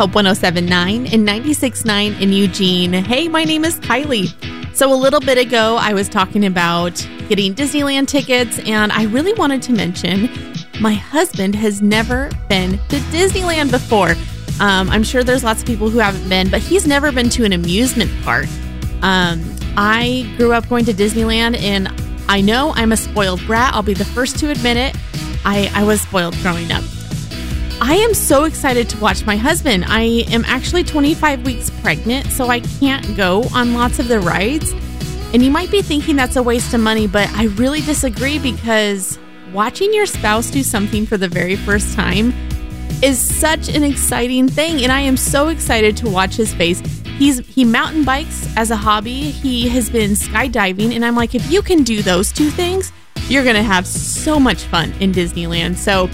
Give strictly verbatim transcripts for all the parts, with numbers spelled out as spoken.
Hope one oh seven point nine and ninety-six point nine in Eugene. Hey, my name is Kylie. So a little bit ago, I was talking about getting Disneyland tickets, and I really wanted to mention my husband has never been to Disneyland before. Um, I'm sure there's lots of people who haven't been, but he's never been to an amusement park. Um, I grew up going to Disneyland, and I know I'm a spoiled brat. I'll be the first to admit it. I, I was spoiled growing up. I am so excited to watch my husband. I am actually twenty-five weeks pregnant, so I can't go on lots of the rides. And you might be thinking that's a waste of money, but I really disagree, because watching your spouse do something for the very first time is such an exciting thing. And I am so excited to watch his face. He's he mountain bikes as a hobby. He has been skydiving. And I'm like, if you can do those two things, you're going to have so much fun in Disneyland. So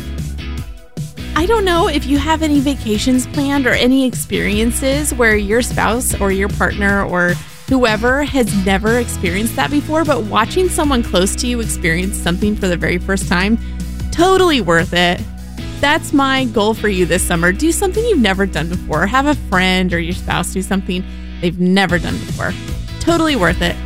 I don't know if you have any vacations planned or any experiences where your spouse or your partner or whoever has never experienced that before, but watching someone close to you experience something for the very first time, totally worth it. That's my goal for you this summer. Do something you've never done before. Have a friend or your spouse do something they've never done before. Totally worth it.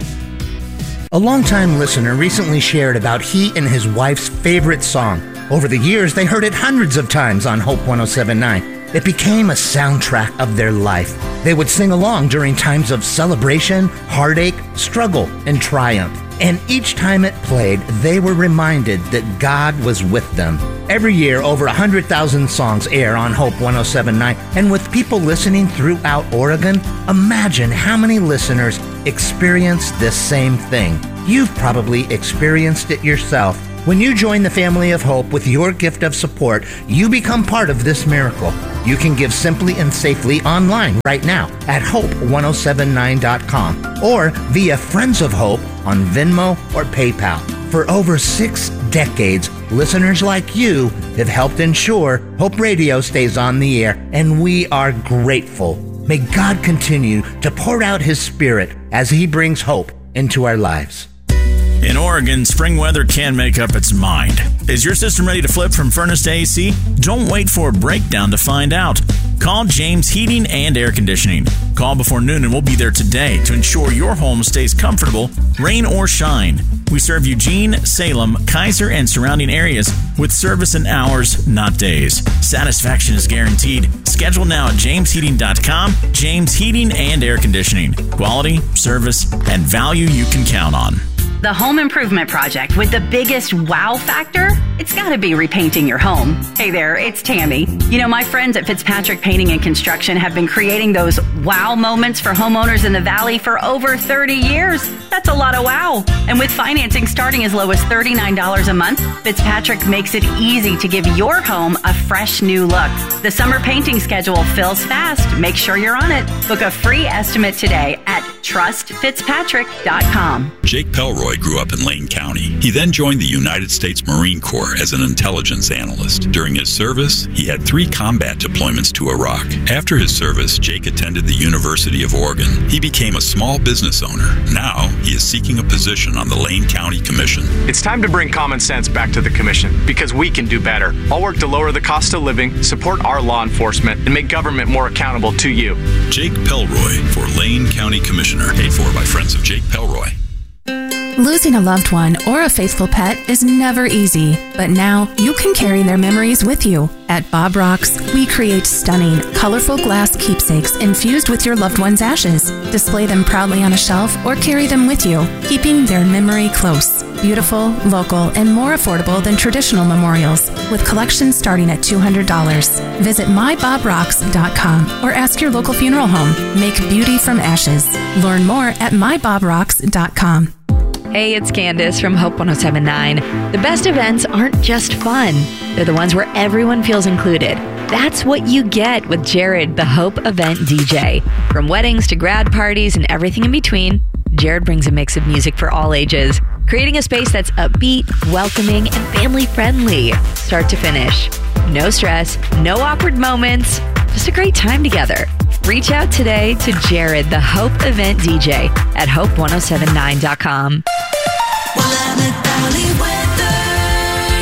A longtime listener recently shared about he and his wife's favorite song. Over the years, they heard it hundreds of times on Hope one oh seven point nine. It became a soundtrack of their life. They would sing along during times of celebration, heartache, struggle, and triumph. And each time it played, they were reminded that God was with them. Every year, over one hundred thousand songs air on Hope one oh seven point nine. And with people listening throughout Oregon, imagine how many listeners experience this same thing. You've probably experienced it yourself. When you join the family of Hope with your gift of support, you become part of this miracle. You can give simply and safely online right now at hope ten seventy-nine dot com or via Friends of Hope on Venmo or PayPal. For over six decades, listeners like you have helped ensure Hope Radio stays on the air, and we are grateful. May God continue to pour out His Spirit as He brings hope into our lives. In Oregon, spring weather can make up its mind. Is your system ready to flip from furnace to A C? Don't wait for a breakdown to find out. Call James Heating and Air Conditioning. Call before noon and we'll be there today to ensure your home stays comfortable, rain or shine. We serve Eugene, Salem, Kaiser, and surrounding areas with service in hours, not days. Satisfaction is guaranteed. Schedule now at james heating dot com. James Heating and Air Conditioning. Quality, service, and value you can count on. The home improvement project with the biggest wow factor? It's got to be repainting your home. Hey there, it's Tammy. You know, my friends at Fitzpatrick Painting and Construction have been creating those wow moments for homeowners in the Valley for over thirty years. That's a lot of wow. And with financing starting as low as thirty-nine dollars a month, Fitzpatrick makes it easy to give your home a fresh new look. The summer painting schedule fills fast. Make sure you're on it. Book a free estimate today at trust fitzpatrick dot com. Jake Pelroy grew up in Lane County. He then joined the United States Marine Corps as an intelligence analyst. During his service, he had three combat deployments to Iraq. After his service, Jake attended the University of Oregon. He became a small business owner. Now, he is seeking a position on the Lane County Commission. It's time to bring common sense back to the Commission, because we can do better. I'll work to lower the cost of living, support our law enforcement, and make government more accountable to you. Jake Pelroy for Lane County Commissioner. Paid for by Friends of Jake Pelroy. Losing a loved one or a faithful pet is never easy, but now you can carry their memories with you. At Bob Rocks, we create stunning, colorful glass keepsakes infused with your loved one's ashes. Display them proudly on a shelf or carry them with you, keeping their memory close. Beautiful, local, and more affordable than traditional memorials, with collections starting at two hundred dollars. Visit my bob rocks dot com or ask your local funeral home. Make beauty from ashes. Learn more at my bob rocks dot com. Hey, it's Candace from Hope one oh seven point nine. The best events aren't just fun. They're the ones where everyone feels included. That's what you get with Jared, the Hope event D J. From weddings to grad parties and everything in between, Jared brings a mix of music for all ages, creating a space that's upbeat, welcoming, and family-friendly, start to finish. No stress, no awkward moments, just a great time together. Reach out today to Jared, the Hope event D J at hope ten seventy-nine dot com. Willamette Valley weather.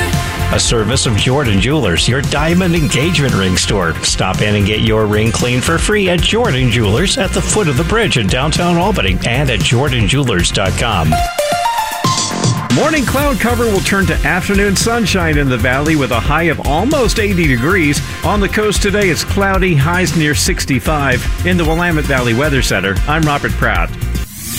a service of Jordan Jewelers, your diamond engagement ring store. Stop in and get your ring cleaned for free at Jordan Jewelers at the foot of the bridge in downtown Albany and at jordan jewelers dot com. Morning cloud cover will turn to afternoon sunshine in the valley with a high of almost eighty degrees. On the coast today, it's cloudy, highs near sixty-five. In the Willamette Valley Weather Center, I'm Robert Pratt.